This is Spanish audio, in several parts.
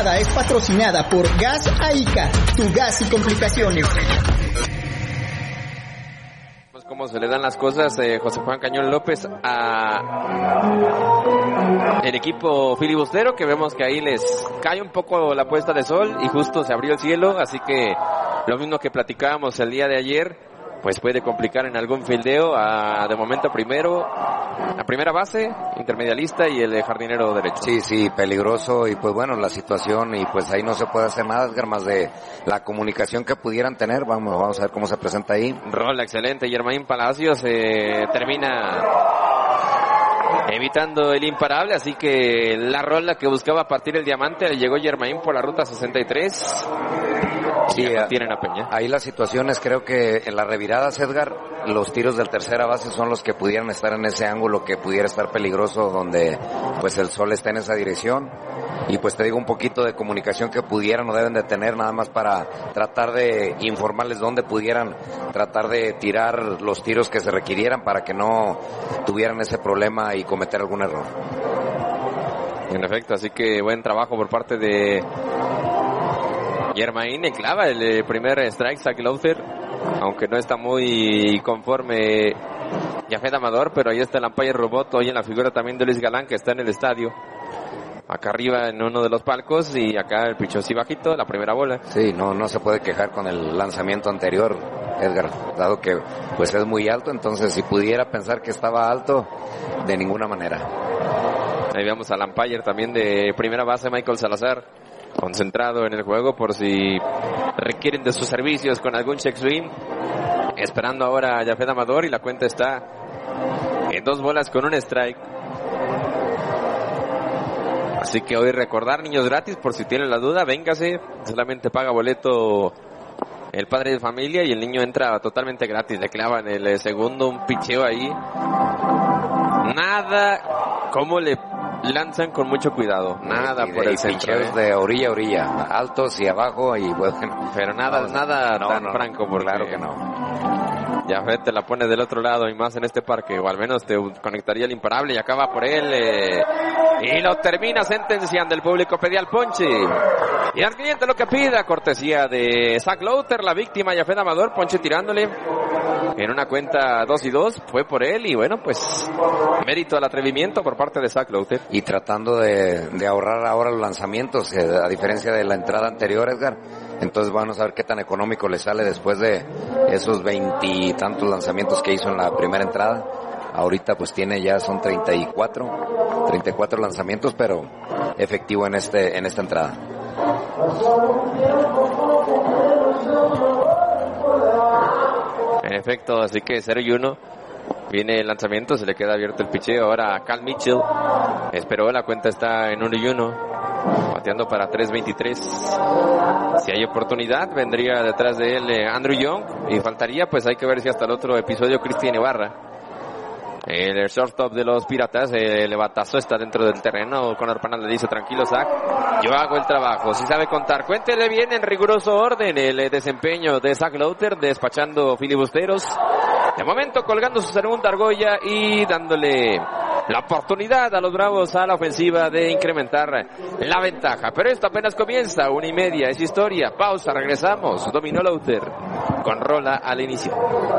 entrada es patrocinada por Gas AICA, tu gas y complicaciones. Cómo se le dan las cosas, José Juan Cañón López, a el equipo filibustero, que vemos que ahí les cae un poco la puesta de sol y justo se abrió el cielo, así que lo mismo que platicábamos el día de ayer, pues puede complicar en algún fildeo. De momento la primera base, intermedialista, y el jardinero derecho. Sí, peligroso, y pues bueno, la situación, y pues ahí no se puede hacer nada, Edgar, más de la comunicación que pudieran tener. Vamos a ver cómo se presenta ahí. Rola excelente, Germain Palacios termina evitando el imparable, así que la rola que buscaba partir el diamante, llegó Germain por la ruta 63. Sí, tienen a Peña. Ahí las situaciones, creo que en las reviradas, Edgar, los tiros del tercera base son los que pudieran estar en ese ángulo que pudiera estar peligroso, donde pues el sol está en esa dirección. Y pues te digo, un poquito de comunicación que pudieran o deben de tener, nada más para tratar de informarles dónde pudieran tratar de tirar los tiros que se requirieran para que no tuvieran ese problema y cometer algún error. En efecto, así que buen trabajo por parte de Germain. Clava el primer strike, Zach Lowther, aunque no está muy conforme Jafet Amador, pero ahí está el umpire robot, hoy en la figura también de Luis Galán, que está en el estadio, acá arriba en uno de los palcos, y acá el pichón sí bajito, la primera bola. Sí, no se puede quejar con el lanzamiento anterior, Edgar, dado que pues es muy alto, entonces si pudiera pensar que estaba alto, de ninguna manera. Ahí vemos al umpire también de primera base, Michael Salazar, concentrado en el juego por si requieren de sus servicios con algún check swing, esperando ahora a Jafet Amador, y la cuenta está en 2 bolas con un strike. Así que hoy recordar, niños gratis, por si tienen la duda, véngase, solamente paga boleto el padre de familia y el niño entra totalmente gratis. Le clavan el segundo, un picheo ahí, nada, como le lanzan con mucho cuidado, nada por el centro, de orilla a orilla, altos y abajo, y bueno, pero nada tan franco, porque claro que no. Jafet te la pone del otro lado, y más en este parque, o al menos te conectaría el imparable, y acaba por él, y lo termina sentenciando. El público pedía el ponche, y al cliente lo que pida, cortesía de Zach Lowther, la víctima, Jafet Amador, ponche tirándole en una cuenta 2-2, fue por él, y bueno, pues mérito al atrevimiento por parte de Zach Lowther. Y tratando de ahorrar ahora los lanzamientos, a diferencia de la entrada anterior, Edgar. Entonces vamos a ver qué tan económico le sale después de esos 20 y tantos lanzamientos que hizo en la primera entrada. Ahorita pues son 34 lanzamientos, pero efectivo en esta entrada. En efecto, así que 0-1. Viene el lanzamiento, se le queda abierto el picheo. Ahora a Cal Mitchell. Esperó, la cuenta está en 1-1. Bateando para 3.23. Si hay oportunidad, vendría detrás de él Andrew Young. Y faltaría, pues hay que ver si hasta el otro episodio Cristian Ibarra. El shortstop de los Piratas, el batazo está dentro del terreno. Conor Panal le dice: tranquilo, Zach, yo hago el trabajo. Si sabe contar, cuéntele bien en riguroso orden el desempeño de Zach Lowther, despachando filibusteros. De momento colgando su segunda argolla y dándole la oportunidad a los Bravos a la ofensiva de incrementar la ventaja. Pero esto apenas comienza, 1:30, es historia. Pausa, regresamos. Dominó Lowther con rola al inicio.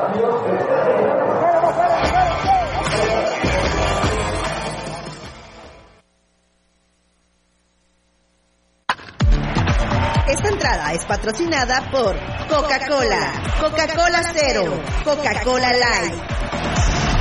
Esta entrada es patrocinada por Coca-Cola, Coca-Cola Cero, Coca-Cola Light.